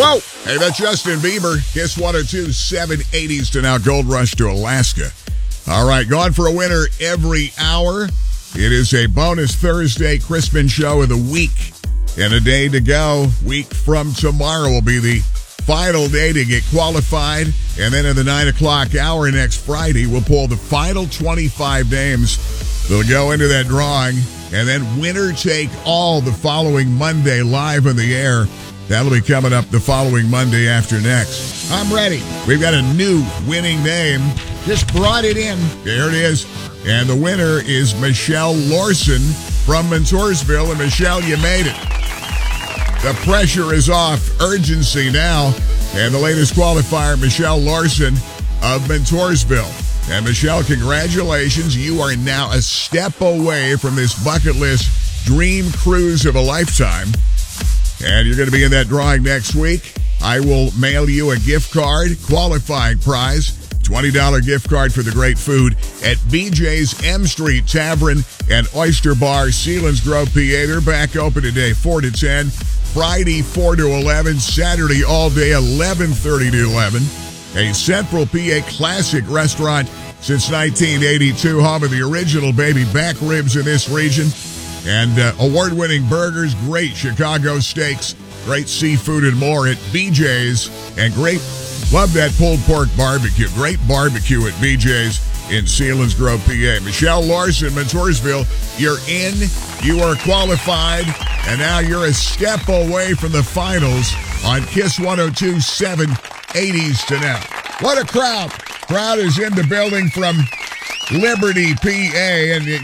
Whoa! Hey, that's Justin Bieber. Kiss 102, 780s to now Gold Rush to Alaska. All right, going for a winner every hour. It is a bonus Thursday Crispin show of the week. And a day to go. Week from tomorrow will be the final day to get qualified. And then in the 9 o'clock hour next Friday, we'll pull the final 25 names that'll go into that drawing. And then winner take all the following Monday live in the air. That'll be coming up the following Monday after next. I'm ready. We've got a new winning name. Just brought it in. There it is. And the winner is Michelle Larson from Montoursville. And Michelle, you made it. The pressure is off. Urgency now. And the latest qualifier, Michelle Larson of Montoursville. And Michelle, congratulations. You are now a step away from this bucket list dream cruise of a lifetime. And you're going to be in that drawing next week. I will mail you a gift card, qualifying prize, $20 gift card for the great food at BJ's M Street Tavern and Oyster Bar, Selinsgrove, PA. They're back open today, 4 to 10. Friday, 4 to 11. Saturday, all day, 11:30 to 11. A Central PA classic restaurant since 1982, home of the original baby back ribs in this region. And award-winning burgers, great Chicago steaks, great seafood and more at BJ's. And great, love that pulled pork barbecue. Great barbecue at BJ's in Selinsgrove, PA. Michelle Larson, Montoursville, you're in. You are qualified. And now you're a step away from the finals on Kiss 102, 780s to now. What a crowd. Crowd is in the building from Liberty, PA. And